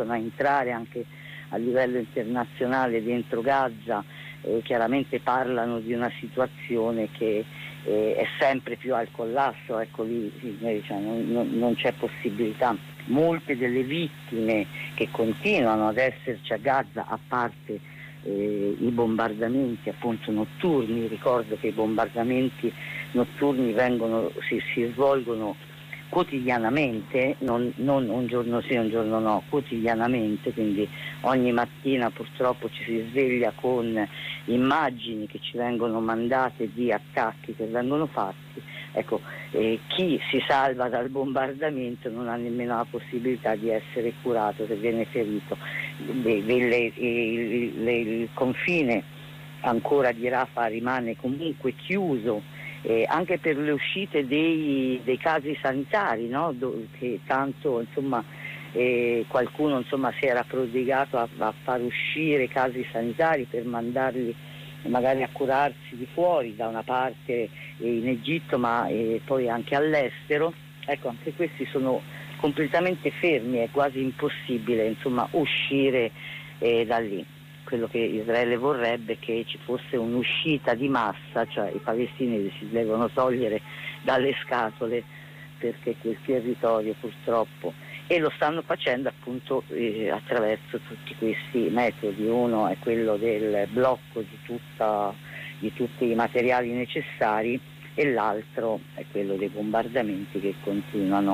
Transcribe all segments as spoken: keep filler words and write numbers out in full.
a entrare anche a livello internazionale dentro Gaza eh, chiaramente parlano di una situazione che eh, è sempre più al collasso, ecco lì cioè, non, non, non c'è possibilità. Molte delle vittime che continuano ad esserci a Gaza, a parte eh, i bombardamenti appunto notturni, ricordo che i bombardamenti notturni vengono, si, si svolgono quotidianamente, non, non un giorno sì, un giorno no, quotidianamente, quindi ogni mattina purtroppo ci si sveglia con immagini che ci vengono mandate di attacchi che vengono fatti. Ecco, eh, chi si salva dal bombardamento non ha nemmeno la possibilità di essere curato se viene ferito. Le, le, le, le, il confine ancora di Rafah rimane comunque chiuso, eh, anche per le uscite dei, dei casi sanitari, no? Do, che tanto insomma eh, qualcuno insomma si era prodigato a, a far uscire casi sanitari per mandarli magari a curarsi di fuori, da una parte eh, in Egitto ma eh, poi anche all'estero. Ecco, anche questi sono completamente fermi, è quasi impossibile insomma uscire eh, da lì. Quello che Israele vorrebbe è che ci fosse un'uscita di massa, cioè i palestinesi si devono togliere dalle scatole perché quel territorio purtroppo, e lo stanno facendo appunto eh, attraverso tutti questi metodi. Uno è quello del blocco di, tutta, di tutti i materiali necessari e l'altro è quello dei bombardamenti che continuano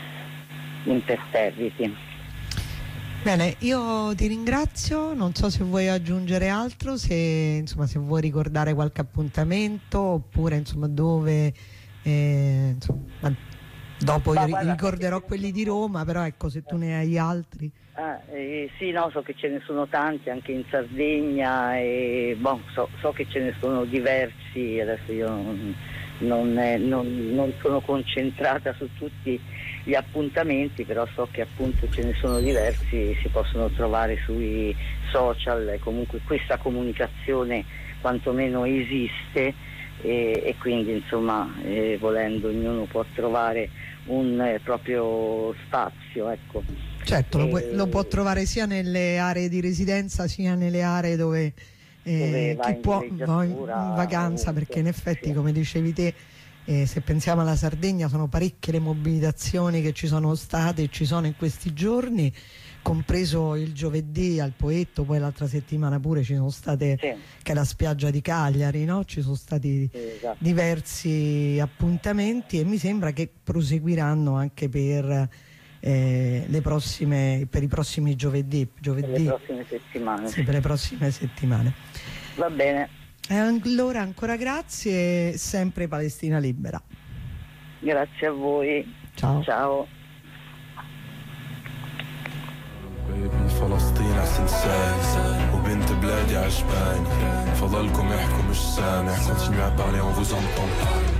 imperterriti. Bene, io ti ringrazio, non so se vuoi aggiungere altro, se insomma se vuoi ricordare qualche appuntamento oppure insomma dove eh, insomma, dopo Ma io guarda, ricorderò che... quelli di Roma, però ecco, se tu ne hai altri. Ah, eh, sì, no, so che ce ne sono tanti anche in Sardegna e boh, so, so che ce ne sono diversi, adesso io non, non, eh, non, non sono concentrata su tutti gli appuntamenti, però so che appunto ce ne sono diversi, si possono trovare sui social, comunque questa comunicazione quantomeno esiste e, e quindi insomma eh, volendo ognuno può trovare un eh, proprio spazio, ecco. Certo, e, lo, puoi, lo può trovare sia nelle aree di residenza sia nelle aree dove, eh, dove va chi in può va in, in vacanza, ovunque, perché in effetti sì. come dicevi te, Eh, se pensiamo alla Sardegna sono parecchie le mobilitazioni che ci sono state e ci sono in questi giorni, compreso il giovedì al Poetto, poi l'altra settimana pure ci sono state, Sì. che è la spiaggia di Cagliari, no? Ci sono stati Sì, esatto. diversi appuntamenti e mi sembra che proseguiranno anche per, eh, le prossime, per i prossimi giovedì, giovedì per le prossime settimane. sì, per le prossime settimane. Va bene. E allora ancora grazie, sempre Palestina Libera. Grazie a voi. Ciao. Ciao. بيبي فلسطين عالسنسان وبنت بلادي عجباني فضلكم احكوا مش سامع continuez à parler on vous entend